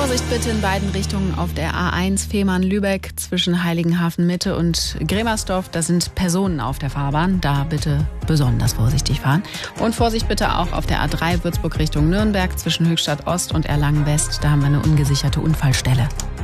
Vorsicht bitte in beiden Richtungen auf der A1 Fehmarn-Lübeck zwischen Heiligenhafen Mitte und Gremersdorf. Da sind Personen auf der Fahrbahn. Da bitte besonders vorsichtig fahren. Und Vorsicht bitte auch auf der A3 Würzburg Richtung Nürnberg zwischen Höchstadt Ost und Erlangen West. Da haben wir eine ungesicherte Unfallstelle.